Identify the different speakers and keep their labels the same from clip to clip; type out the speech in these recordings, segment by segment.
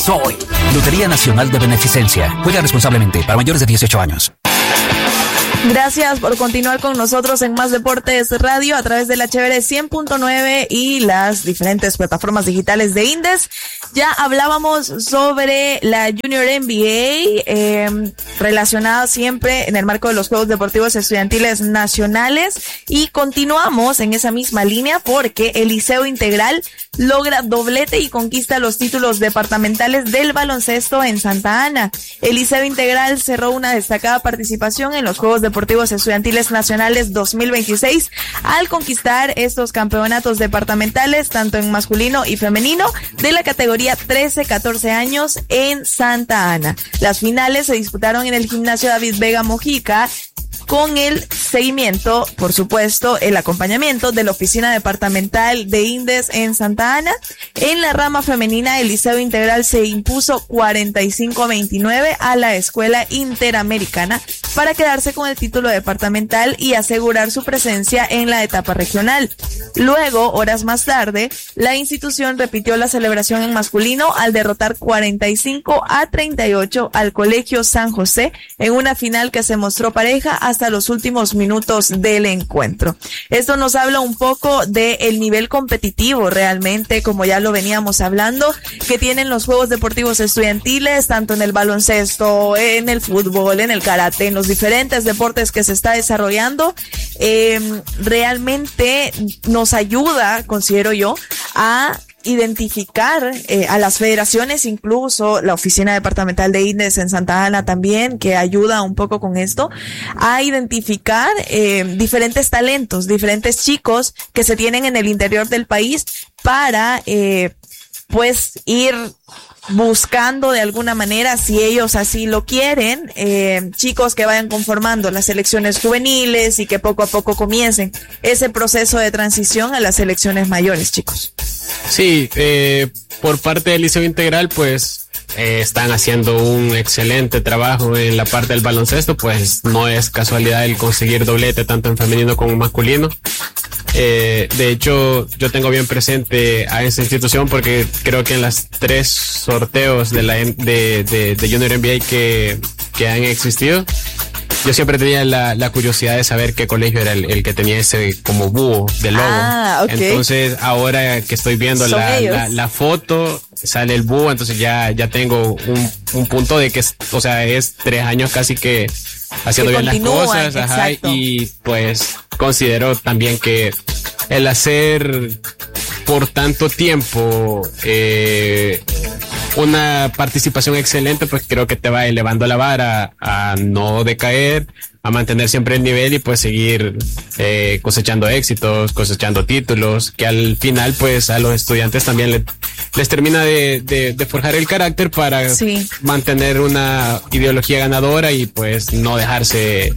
Speaker 1: Soy Lotería Nacional de Beneficencia. Juega responsablemente para mayores de 18 años.
Speaker 2: Gracias por continuar con nosotros en Más Deportes Radio a través de la Chévere 100.9 y las diferentes plataformas digitales de Indes. Ya hablábamos sobre la Junior NBA, relacionada siempre en el marco de los Juegos Deportivos Estudiantiles Nacionales, y continuamos en esa misma línea porque el Liceo Integral logra doblete y conquista los títulos departamentales del baloncesto en Santa Ana. El Liceo Integral cerró una destacada participación en los Juegos Deportivos Estudiantiles Nacionales 2026 al conquistar estos campeonatos departamentales tanto en masculino y femenino de la categoría 13-14 años en Santa Ana. Las finales se disputaron en el Gimnasio David Vega Mojica, con el seguimiento, por supuesto, el acompañamiento de la Oficina Departamental de Indes en Santa Ana. En la rama femenina, el Liceo Integral se impuso 45-29 a la Escuela Interamericana para quedarse con el título departamental y asegurar su presencia en la etapa regional. Luego, horas más tarde, la institución repitió la celebración en masculino al derrotar 45-38 al Colegio San José en una final que se mostró pareja hasta los últimos minutos del encuentro. Esto nos habla un poco del nivel competitivo realmente, como ya lo veníamos hablando, que tienen los Juegos Deportivos Estudiantiles, tanto en el baloncesto, en el fútbol, en el karate, en los diferentes deportes que se está desarrollando. Realmente nos ayuda, considero yo, a identificar a las federaciones, incluso la Oficina Departamental de Indes en Santa Ana también, que ayuda un poco con esto, a identificar diferentes talentos, diferentes chicos que se tienen en el interior del país para pues ir buscando de alguna manera, si ellos así lo quieren, chicos que vayan conformando las selecciones juveniles y que poco a poco comiencen ese proceso de transición a las selecciones mayores, chicos.
Speaker 3: Sí, por parte del Liceo Integral, pues están haciendo un excelente trabajo en la parte del baloncesto, pues no es casualidad el conseguir doblete tanto en femenino como en masculino. De hecho, yo tengo bien presente a esa institución porque creo que en las 3 sorteos de Junior NBA que han existido, yo siempre tenía la curiosidad de saber qué colegio era el que tenía ese como búho de logo.
Speaker 2: Okay.
Speaker 3: Entonces, ahora que estoy viendo la foto, sale el búho, entonces ya tengo un punto de que, o sea, es 3 años casi que haciendo bien las cosas, ajá, y pues considero también que el hacer por tanto tiempo una participación excelente, pues creo que te va elevando la vara a no decaer, a mantener siempre el nivel y pues seguir cosechando éxitos, cosechando títulos, que al final pues a los estudiantes también les termina de forjar el carácter para mantener una ideología ganadora y pues no dejarse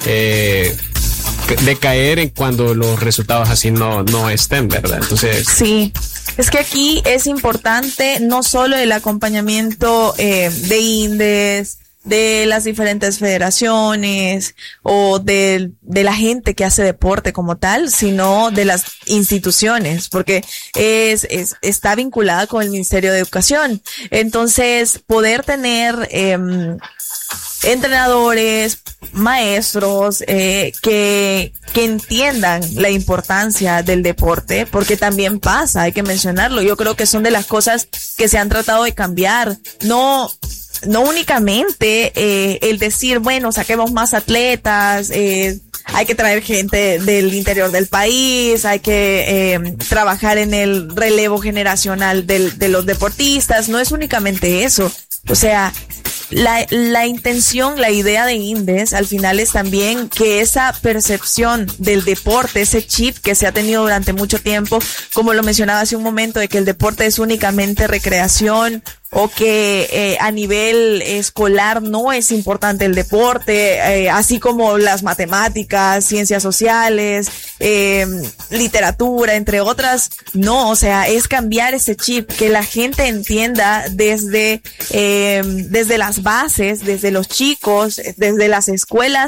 Speaker 3: decaer en cuando los resultados así no estén, ¿verdad? Entonces
Speaker 2: sí. Es que aquí es importante no solo el acompañamiento de Indes, de las diferentes federaciones o de la gente que hace deporte como tal, sino de las instituciones, porque está vinculada con el Ministerio de Educación. Entonces, poder tener entrenadores, maestros que entiendan la importancia del deporte, porque también pasa, hay que mencionarlo. Yo creo que son de las cosas que se han tratado de cambiar. No únicamente el decir, bueno, saquemos más atletas, hay que traer gente del interior del país, hay que trabajar en el relevo generacional de los deportistas. No es únicamente eso. O sea, la intención, la idea de Indes al final es también que esa percepción del deporte, ese chip que se ha tenido durante mucho tiempo, como lo mencionaba hace un momento, de que el deporte es únicamente recreación o que a nivel escolar no es importante el deporte, así como las matemáticas, ciencias sociales, literatura, entre otras. No, o sea, es cambiar ese chip, que la gente entienda desde las bases, desde los chicos, desde las escuelas,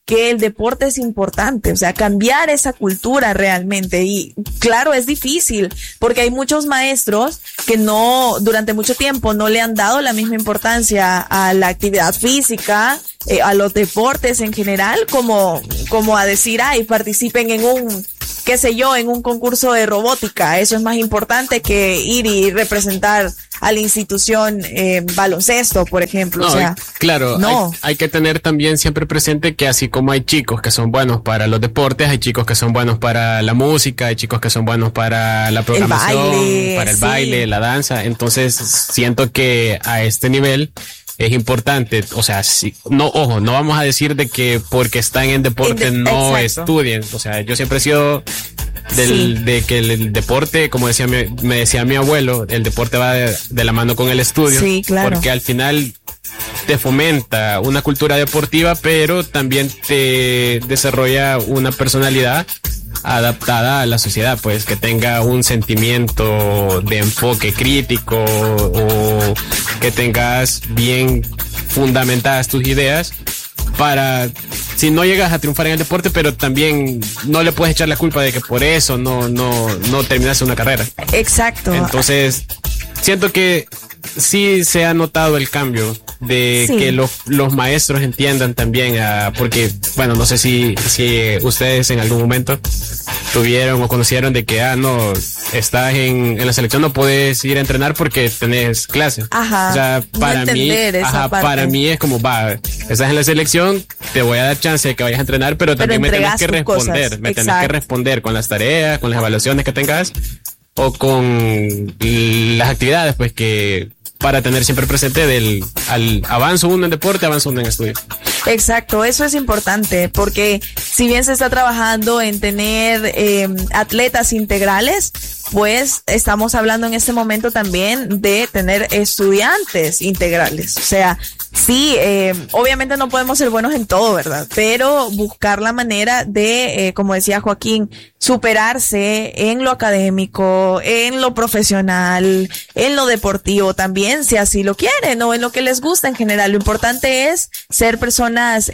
Speaker 2: que el deporte es importante, o sea, cambiar esa cultura realmente. Y claro, es difícil porque hay muchos maestros que durante mucho tiempo no le han dado la misma importancia a la actividad física, a los deportes en general, como a decir, participen en en un concurso de robótica. Eso es más importante que ir y representar a la institución baloncesto, por ejemplo.
Speaker 3: No,
Speaker 2: o sea,
Speaker 3: claro,
Speaker 2: no.
Speaker 3: Hay que tener también siempre presente que así como hay chicos que son buenos para los deportes, hay chicos que son buenos para la música, hay chicos que son buenos para la programación, para el baile, la danza. Entonces siento que a este nivel es importante, o sea, no vamos a decir de que porque están en deporte no estudien. O sea, yo siempre he sido de que el deporte, como me decía mi abuelo, el deporte va de la mano con el estudio.
Speaker 2: Sí, claro.
Speaker 3: Porque al final te fomenta una cultura deportiva, pero también te desarrolla una personalidad adaptada a la sociedad, pues que tenga un sentimiento de enfoque crítico o que tengas bien fundamentadas tus ideas para, si no llegas a triunfar en el deporte, pero también no le puedes echar la culpa de que por eso no terminaste una carrera.
Speaker 2: Exacto.
Speaker 3: Entonces, siento que sí se ha notado el cambio de que los maestros entiendan también porque, bueno, no sé si ustedes en algún momento tuvieron o conocieron de que, no, estás en la selección, no puedes ir a entrenar porque tenés clases.
Speaker 2: Ajá.
Speaker 3: O sea, para mí es como, estás en la selección, te voy a dar chance de que vayas a entrenar, pero también me tenés que responder. Tenés que responder con las tareas, con las evaluaciones que tengas o con las actividades, pues que para tener siempre presente al avanzo uno en deporte, avanzo uno en estudio.
Speaker 2: Exacto, eso es importante porque si bien se está trabajando en tener atletas integrales, pues estamos hablando en este momento también de tener estudiantes integrales. O sea, sí, obviamente no podemos ser buenos en todo, ¿verdad? Pero buscar la manera de, como decía Joaquín, superarse en lo académico, en lo profesional, en lo deportivo también, si así lo quieren o en lo que les gusta en general. Lo importante es ser personas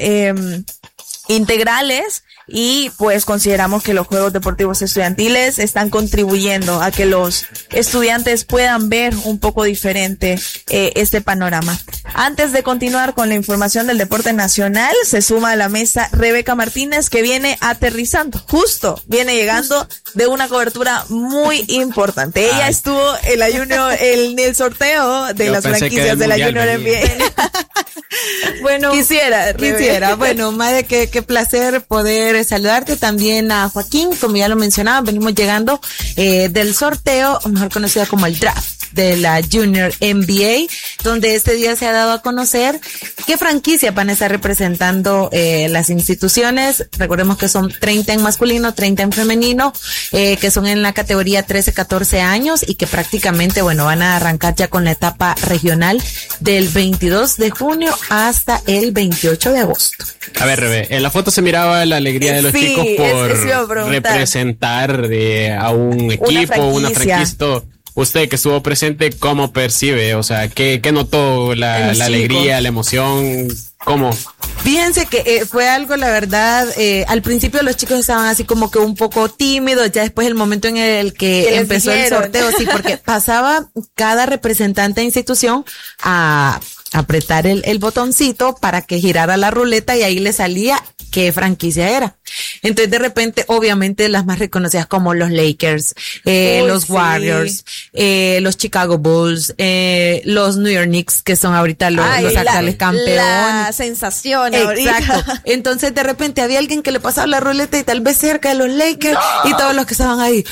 Speaker 2: integrales y pues consideramos que los Juegos Deportivos Estudiantiles están contribuyendo a que los estudiantes puedan ver un poco diferente este panorama. Antes de continuar con la información del deporte nacional, se suma a la mesa Rebeca Martínez, que viene aterrizando, viene llegando de una cobertura muy importante. Ella estuvo en el sorteo de las franquicias de la Junior NBA.
Speaker 4: Bueno,
Speaker 2: quisiera.
Speaker 4: Bueno, madre, qué placer poder saludarte, también a Joaquín, como ya lo mencionaba, venimos llegando del sorteo, mejor conocido como el draft de la Junior NBA, donde este día se ha dado a conocer qué franquicias van a estar representando las instituciones. Recordemos que son 30 en masculino, 30 en femenino, que son en la categoría 13-14 años y que prácticamente, bueno, van a arrancar ya con la etapa regional del 22 de junio hasta el 28 de agosto.
Speaker 3: A ver, Rebe, en la foto se miraba la alegría de los chicos por representar a un equipo, una franquicia. Usted que estuvo presente, ¿cómo percibe? O sea, ¿qué notó? La alegría, la emoción, ¿cómo?
Speaker 4: Fíjense que fue algo, la verdad, al principio los chicos estaban así como que un poco tímidos, ya después el momento en el que empezó el sorteo, sí, porque pasaba cada representante de institución a apretar el botoncito para que girara la ruleta y ahí le salía qué franquicia era. Entonces de repente, obviamente las más reconocidas como los Lakers, los Warriors, los Chicago Bulls, los New York Knicks, que son ahorita los actuales campeones.
Speaker 2: La sensación ahorita.
Speaker 4: Exacto. Entonces de repente había alguien que le pasaba la ruleta y tal vez cerca de los Lakers y todos los que estaban ahí,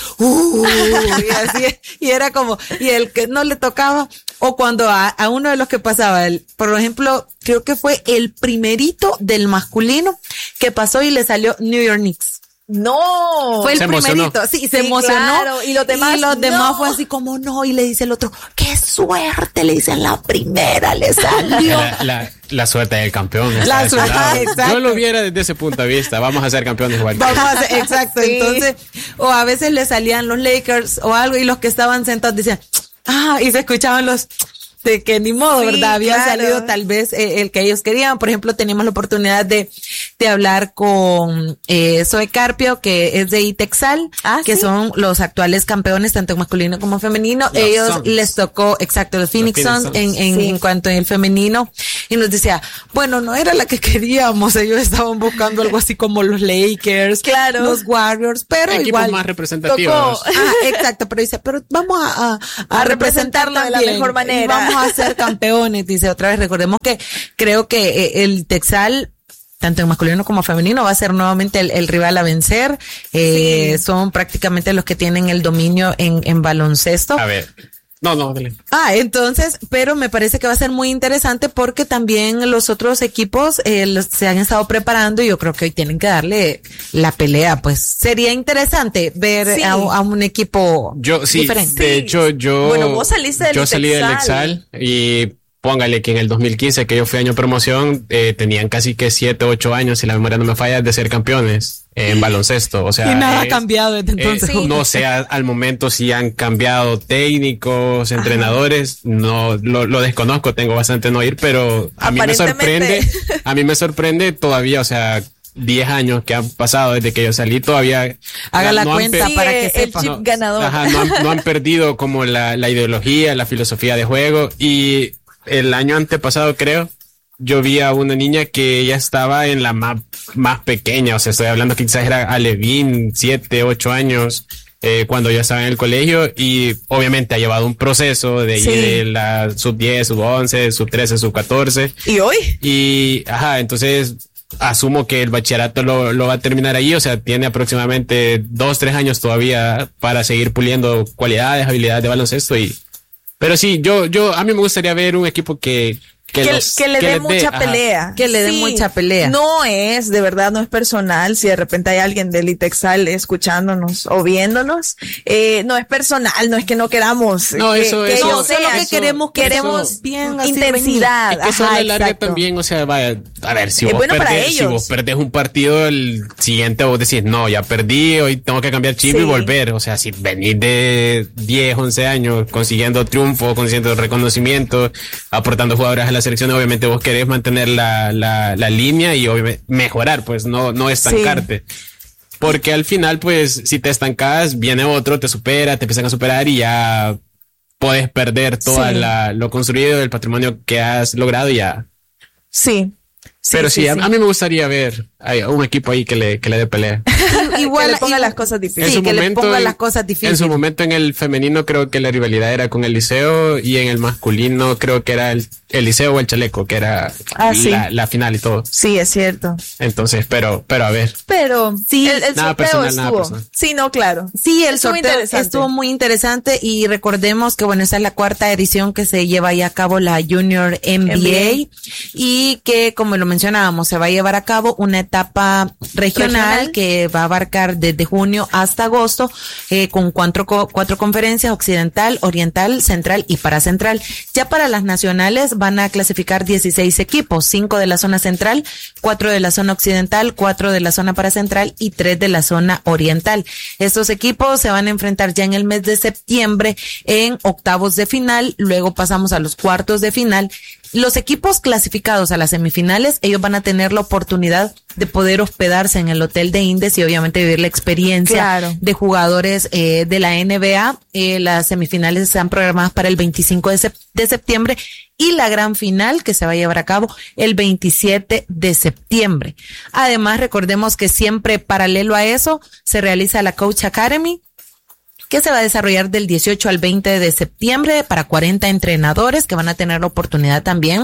Speaker 4: y así, y era como, y el que no le tocaba, o cuando a uno de los que pasaba, por ejemplo, creo que fue el primerito del masculino que pasó y le salió New York Knicks.
Speaker 2: No.
Speaker 4: Fue el primerito. Sí, se emocionó.
Speaker 2: Claro. Y los demás
Speaker 4: fue así como no. Y le dice el otro, qué suerte, le dicen la primera, le salió.
Speaker 3: La suerte del campeón.
Speaker 4: La suerte, exacto.
Speaker 3: Yo lo viera desde ese punto de vista. Vamos a ser campeones igual.
Speaker 4: Exacto. Sí. Entonces, o a veces le salían los Lakers o algo y los que estaban sentados decían, y se escuchaban los de que ni modo, ¿verdad? Había salido tal vez el que ellos querían. Por ejemplo, teníamos la oportunidad de de hablar con Zoe Carpio, que es de Itexal, que son los actuales campeones, tanto en masculino como femenino. Ellos les tocó, exacto, los Phoenix Suns en cuanto al femenino. Y nos decía, bueno, no era la que queríamos. Ellos estaban buscando algo así como los Lakers, los Warriors, pero
Speaker 3: equipos
Speaker 4: igual.
Speaker 3: más representativos.
Speaker 4: Exacto, pero dice, pero vamos a representarlo
Speaker 2: de la mejor manera.
Speaker 4: Y vamos a ser campeones. Dice, otra vez, recordemos que creo que el Texal, tanto en masculino como femenino, va a ser nuevamente el rival a vencer. Son prácticamente los que tienen el dominio en baloncesto.
Speaker 3: A ver. No, dale.
Speaker 4: Entonces, pero me parece que va a ser muy interesante porque también los otros equipos se han estado preparando y yo creo que hoy tienen que darle la pelea. Pues sería interesante ver a un equipo diferente.
Speaker 3: De hecho,
Speaker 2: bueno, vos saliste del
Speaker 3: yo salí del Exal y póngale que en el 2015, que yo fui año promoción, tenían casi que 7, 8 años, si la memoria no me falla, de ser campeones en baloncesto. O sea,
Speaker 4: y nada ha cambiado desde entonces.
Speaker 3: No sé al momento si han cambiado técnicos, entrenadores, no lo desconozco, tengo bastante en oír, pero a mí me sorprende todavía, o sea, 10 años que han pasado desde que yo salí, todavía
Speaker 4: haga la cuenta para que sepa.
Speaker 2: El chip ganador.
Speaker 3: No han perdido como la ideología, la filosofía de juego. Y el año antepasado, creo, yo vi a una niña que ya estaba en la más pequeña, o sea, estoy hablando que quizás era Alevín, 7, 8 años, cuando yo estaba en el colegio, y obviamente ha llevado un proceso de ir de la sub-10, sub-11, sub-13, sub-14.
Speaker 2: ¿Y hoy?
Speaker 3: Y, entonces asumo que el bachillerato lo va a terminar ahí, o sea, tiene aproximadamente 2, 3 años todavía para seguir puliendo cualidades, habilidades de baloncesto. Pero sí, a mí me gustaría ver un equipo que
Speaker 2: le dé mucha pelea.
Speaker 4: Que le dé mucha pelea.
Speaker 2: No es, de verdad, no es personal. Si de repente hay alguien del Itexal escuchándonos o viéndonos, no es personal, no es que no queramos.
Speaker 3: No,
Speaker 2: solo
Speaker 3: que
Speaker 2: queremos bien intensidad.
Speaker 3: Es que eso a la larga también, o sea, vaya, a ver, si vos perdés un partido, el siguiente vos decís, no, ya perdí, hoy tengo que cambiar chip y volver. O sea, si venís de 10, 11 años consiguiendo triunfo, consiguiendo reconocimiento, aportando jugadores a la selección, obviamente vos querés mantener la línea y obviamente mejorar, pues no estancarte. Porque al final, pues, si te estancas, viene otro, te supera, te empiezan a superar y ya puedes perder todo lo construido, el patrimonio que has logrado y ya. Pero a mí me gustaría ver un equipo ahí que le dé pelea.
Speaker 2: Igual que le ponga las cosas difíciles.
Speaker 3: En su momento en el femenino creo que la rivalidad era con el Liceo y en el masculino creo que era el Liceo o el Chaleco, que era la final y todo.
Speaker 2: Sí, es cierto.
Speaker 3: Entonces, pero a ver.
Speaker 2: Pero sí, el
Speaker 3: nada
Speaker 2: sorteo
Speaker 3: personal,
Speaker 2: estuvo.
Speaker 3: nada personal.
Speaker 2: Sí, no, claro.
Speaker 4: Sí, el sorteo estuvo muy interesante y recordemos que esta es la 4ª edición que se lleva ahí a cabo la Junior NBA y que, como lo mencionábamos, se va a llevar a cabo una etapa regional que va a abarcar desde junio hasta agosto, con 4 conferencias: occidental, oriental, central y paracentral. Ya para las nacionales van a clasificar 16 equipos, 5 de la zona central, 4 de la zona occidental, 4 de la zona paracentral y 3 de la zona oriental. Estos equipos se van a enfrentar ya en el mes de septiembre en octavos de final, luego pasamos a los cuartos de final. Los equipos clasificados a las semifinales, ellos van a tener la oportunidad de poder hospedarse en el hotel de Indes y obviamente vivir la experiencia de jugadores de la NBA. Las semifinales están programadas para el 25 de septiembre y la gran final que se va a llevar a cabo el 27 de septiembre. Además, recordemos que siempre paralelo a eso se realiza la Coach Academy, que se va a desarrollar del 18 al 20 de septiembre para 40 entrenadores que van a tener la oportunidad también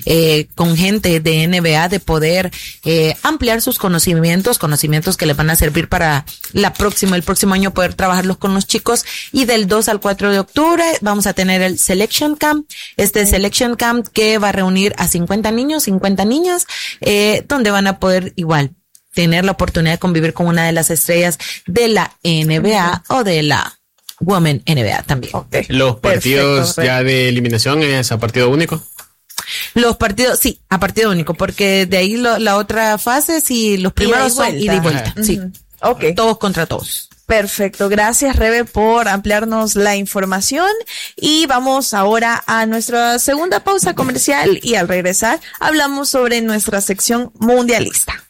Speaker 4: con gente de NBA de poder ampliar sus conocimientos que les van a servir para el próximo año poder trabajarlos con los chicos. Y del 2 al 4 de octubre vamos a tener el Selection Camp, Selection Camp que va a reunir a 50 niños, 50 niñas, donde van a poder igual tener la oportunidad de convivir con una de las estrellas de la NBA o de la Women NBA también.
Speaker 3: Los partidos ya de eliminación es a partido único.
Speaker 4: Los partidos, sí, a partido único, porque de ahí la otra fase, sí, los primeros son ida y vuelta. Sí. Todos contra todos.
Speaker 2: Perfecto, gracias Rebe por ampliarnos la información y vamos ahora a nuestra segunda pausa comercial y al regresar hablamos sobre nuestra sección mundialista.